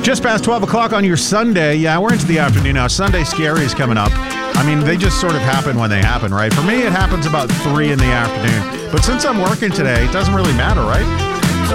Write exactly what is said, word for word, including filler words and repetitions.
Just past twelve o'clock on your Sunday. Yeah, we're into the afternoon now. Sunday Scary is coming up. I mean, they just sort of happen when they happen, right? For me, it happens about three in the afternoon. But since I'm working today, it doesn't really matter, right?